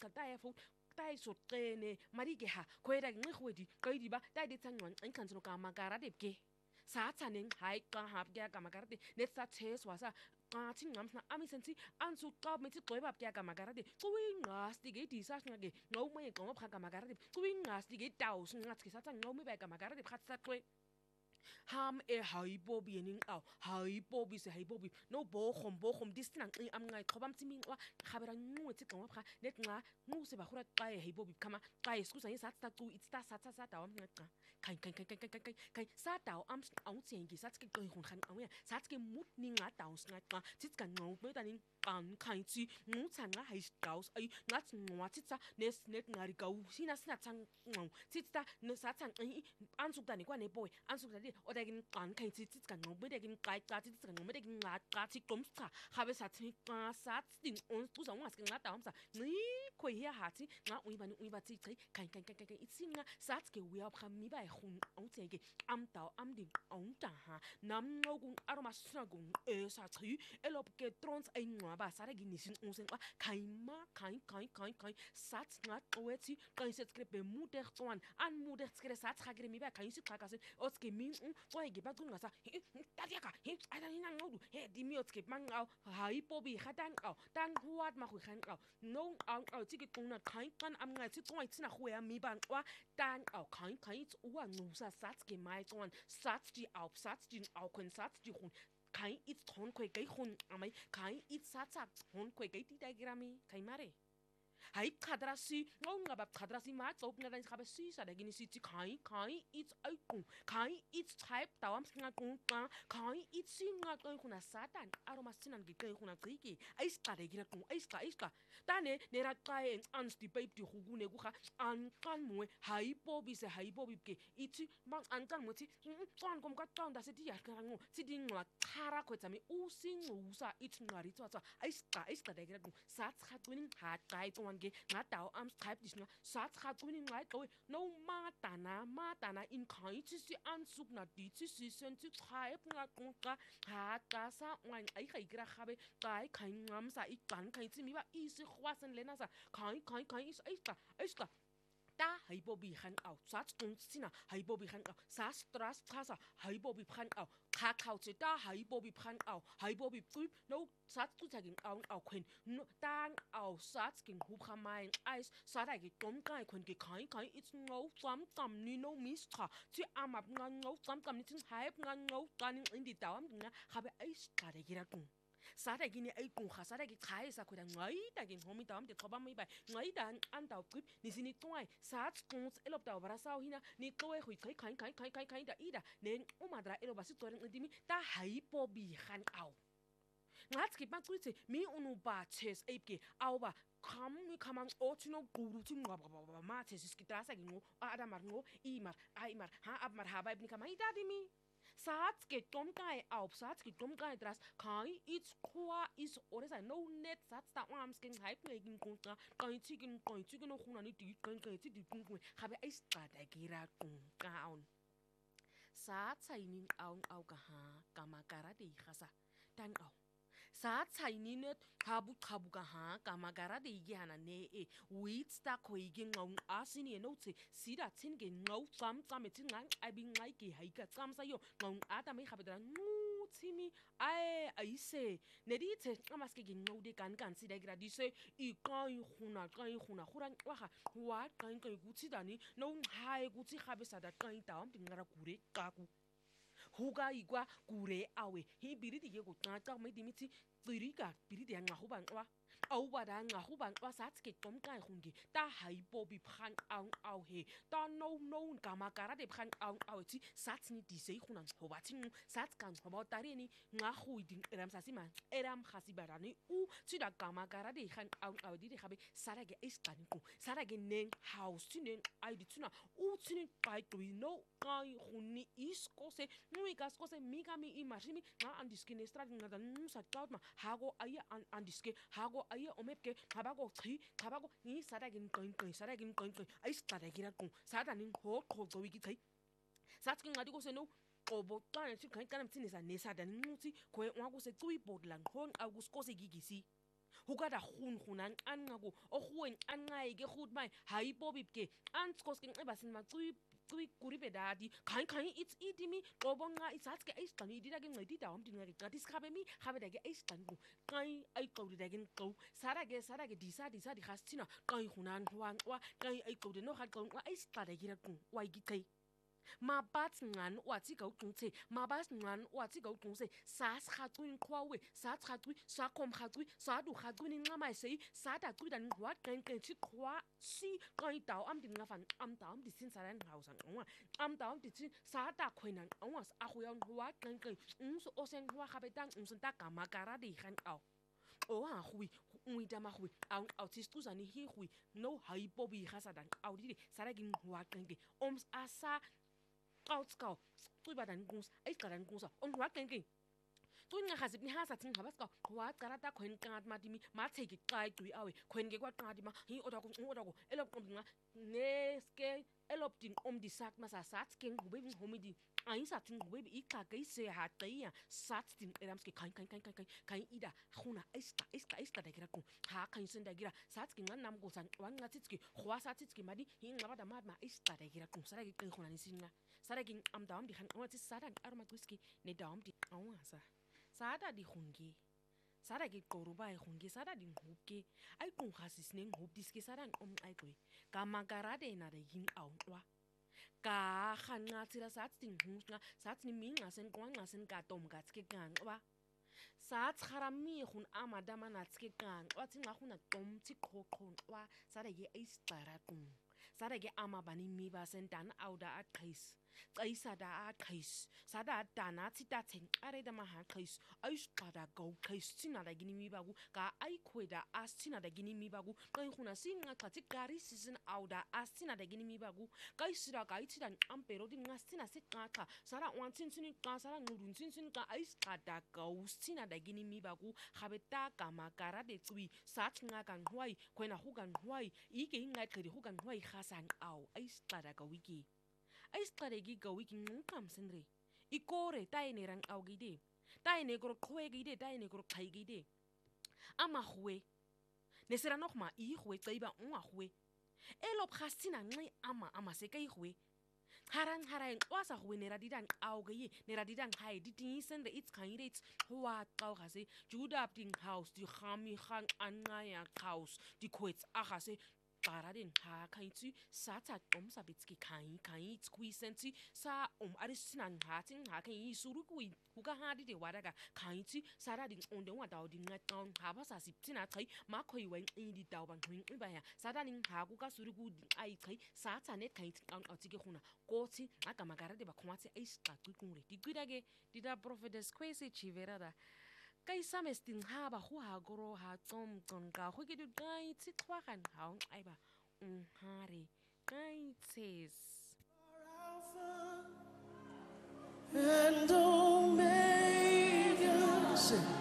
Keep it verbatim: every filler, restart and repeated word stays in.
tae fu tae so qene mari ke ha khoera ngi khwedi qaidi ba tae de tsangwan an kan ka magara de ke sa tsaneng hai ka hap ke ka magara de net sa ches wasa ka thingam na ami sensi ansu ka me ti qoeba ke ka magara de kuwi ngas ti ge di sa ngage ngau me ko ka magara de kuwi ngas ti ge tau sngat ke sa tsang ngau me ba ka magara de khat sa qwe ham e hai bobi ening aw hai bobi se hai bobi no bo khom bo khom distinang i am ngai khobam timi wa khabera ngu ti qwa pha net nga ngu se ba khura qae hai bobi kama qae sku sa sa ta tu itsta sa sa sa ta am nga kai kai kai kai kai kai kai sa ta am ang chen gi sa ke qoi hun khan aw ya sa ke mut ni nga ta nga nga ti ka ngau me ta ning kan kai chi ngu chan nga hai staus ai nga ngwa ti sa nes net nga ri kau sina sina chang ngau ti ta no sa chang ai an su ta ni kwa ne boy an su ta di o da gin kan kai ti ti ka ngau me da gin kai ka ti ti ka ngau me da gin nga ka ti kom sa ha be sa ti ka sa ti on tu sa wa ska nga ta am sa ni khoi hia ha ti nga ui ba ni ui ba ti kai kai kai kai kai i sin nga sa ke wi ap kham mi ba hun ong che ge am ta am din ong ta ha nam ngau gung aroma sna gung e sa chi elop ke trons ai ngwa ba sa gi ni sin on sen wa kai ma kai kai kai kai sa nga o ti kai se skre be mu der twan an mu der skre sa tra gre mi ba kai si tra ka se o ske mi o ge ba gun nga sa ta dia ka he ai da ni na ngau he di mi o ske mang au hai po bi khadan au dan huat ma khu khan au no ang au ti ge tung na kai kan am nga ti toi ti na khu ya mi ban wa dan au kai kai wa nu sa sa ske mai twan sa ti au sa ti au kun sa ti hun kai it ton kwe kai hun amai kai it sa sa ton kwe kai ti da grami kai mare hai khadrasi ngonga ba khadrasi ma chop nga dan khabe si sa da gini si ti kai kai it ai ku kai it type tawam nga ku ka kai it si nga kai khuna satan aroma sinan gi kai khuna qiki ai sta da gira ku ai sta ai sta ta ne ne ra kai en ans di babe di khugu ne ku kha an kan mu hai po bi se hai po bi ke it mang an kan mu ti twan kom ka twan da se di ya ka ngo ti di ngwa khara ko tsami u sing u sa it ngari twa twa ai sta ai sta da gira ku sa tsha twin ha kai twan ge nga tao am type dis nga sa tsha twin ngai ko no ma ta na ma ta na in kai chi si an suk na di chi si sen ti type nga ku ka ha ka sa ngai ai kai gra khabe kai kai ngam sa i kan kai chi mi ba i si khwa sen le na sa kai kai kai is ai sta ai sta ta hai bo bi khan au sa tung sina hai bo bi khan au sa stras khasa hai bo bi khan au kha khau che ta hai bo bi khan au hai bo bi pu no sa tu ta gin au au khen no tan au sa skin hu khamai ai sa da gi tom kai khen gi kai kai it's no sam tam ni no mis kha chi amap ngan no sam tam ni tin hai ngan no tan in di tawam nga khabe ai sta da gi ra tung sa da gi ni ai tung kha sa da gi khai sa ko da ngai da gi homi tam de thoba mai ba ngai dan an tau grip ni sini toai sa tung elop tau bara sau hina ni toe hui kai kai kai kai kai kai da ida nen o madra elo basi toren dimi ta hai po bi khan au ngats ki pa kuite mi unu ba ches epke au ba kham mi khamang o chino guru chi ngwa ba ma ches ki ta sa gi ngo ada mar ngo i mar ai mar ha ab mar ha ba ni kamai da dimi Sats ke tom kai auf sats ke tom kai dras kai it's kwa is ore sa no net sats ta am skin hype ngin kunta kai chi gin kai chi gin khuna ni ti kai kai chi di kun kun khabe ai sta da gira kun kaun sats ai nin au au ka ha kama kara de khasa tan au sa tsai ni net habu khabu ka ha kama gara de gi hana ne e wit sta ko igi ngong asini no tsi sida tsin ge ngau tsam tsam tsin ngang ai bi ngai ki hai ka tsam sa yo ngong ata mai khabedra nu tsimi ai ai se ne di tse amas ke gi ngau de kan kan sida gra di se i kai khuna kai khuna khuran wa ha wa kai kai gu tsi dani no hai gu tsi khabe sa da kai ta am ngara kure ka ku huga igwa kure awe hi biri di ge go ta ta mai di mi ti biri ka biri di nga hu ban wa au ba da nga hu ban wa sa tske tom kai khungi ta hai bo bi phan au au he ta no no ka ma kara de phan au au ti sa tni di sei khunan ho ba tin sa tkan ho ba tari ni nga hu di eram sa si man eram khasi barani u ti da ka ma kara de khan au au di de khabe sa ra ge is kan ku sa ra ge nen house ti nen ai di tuna u ti ni kai to no kai khuni is ko se nui gas ko se mi ga mi i marimi nga andiske ne stra nga da nu sa taut ma hago aya andiske hago aya omepke habago chi habago ni sara gin koin koin sara gin koin koin ai sara gira kun sara nin ho ko go wi gi sa tkin ngadi ko se no ko bo ta ni kan kan tin sa ne sa da nu ti ko wa ko se tui bod lang hon agus ko se gi gi si hukada khun khunan anqaku orhuwen anqayike khut mai hayibobibke antskoske nxiba sinmacuyi cuyi kuribe dadi khayi khayi it's itimi qobonqa isatske ayisqani idida ke ncedida wamdinqa ke qathi sikhabe mi khabeda ke ayisqani ku qai ayiqawdida ke nqaw sara ke sara ke disa disa di khastina qai khunan khwanqwa qai ayiqawde no khaqonqwa ayisqada ke raqu wayiqai mabatsi ngani wathi gawuqunce mabasi ngani wathi gawuqunce sasirhatswini qhwawe satshatswi sakhomhatswi sadu khatswini nxama sey sada cwida ngqwa qenqethi qhwa si qayidaw amdinqafan amdaw amdisin saran ngawusa ngwa amdaw amdithi sada khwena ngwa akhuya ngqwa qenqe umso osenqwa khabetang umsenta gama karade khanqaw o ha hui uita ma hui au au tisquzani hi hui no hayipobi khasadan awdide sara ke ngwa qenqe oms asa Outskow, Twibadan goose, a Garan goose, on Rakanking. Twin has it has a thing Habasco, what Garata Quen Gad Madimi, ma take it guide to away, Quen Gewa Gadima, he odago, odago, elopina, neske, eloptin om the sack massa satsking, waving homidi, I satin wave ika gay hat day, satin eramski, kind, kind, kind, kind, kind, ida, Huna, Iska, Iska, Iska, the Graco, ha can send a gira, satsking one namgos and one Latitski, Huasatski, Madi, he never the madma, Iska, the Graco, Saraki, Hunanisina. Saragin am down the hand what is Sarag Armaguski, ne down the Awasa. Sada di Hungi. Saragi Goruba Hungi Sada di Huki. I don't has his name hope this Kisaran om Igwe. Gamagarade na the yin outwa. Ga Hanatira Satsing Husna, Satsni Mingas and Gwangas and Gatom Gatski Gangwa. Sats Harami Hun Amadama Natski Gang, what's in Lahuna Dom Tiko Wa Saragi East Barakun. Sarage amabani miba sendan auda at case. Kaisada at case. Sada danati dating areda maha case. Aispada go case tina da gini mibagu. Ga aiqueda astina da gini mibagu. Kaihuna singa katikari season auda astina da gini mibagu. Kaisida gaitidan ampero di nastina sikaka. Sara wantin sinika sara nurun sinka aiskada go stina da gini mibagu. Habeta gamakara de tui. Sat ngagan huai. Kwena hugan huai. Ike ingat kedi hugan huai khasang au. Aiskada ga wiki. Aiskadegi ga wiki ngam sendre. Ikore taine rang au gide. Taine gro kwe gide taine gro kai gide. Ama hwe. Nesera nog ma i hwe taiba unwa hwe. Elop khastina ngai ama ama se kai hwe. Haran haran wasa hwe neradidan au gaye neradidan hai ditin sende its candidates huwa tau khase juda upting house di khami khang anaya house di kwets akhase Paradin ha kaintu sata om sabitski kain kain squeezenti sa om arisinan hatin ha kain surukui huga hadi de wadaga kaintu sara din on de wada din ngatong haba sa siptina kai makoi wen indi dauban kuin ibaya sara din ha kuga suruku din ai kai sata net kain an atike khuna koti aka magara de bakwati ai ska kukunre digudage dida prophetess kwesi chiverada Kai samestin haba huha goro ha tom tonka hugidu gai titwakan haun aiba unhari gai tes and Omega.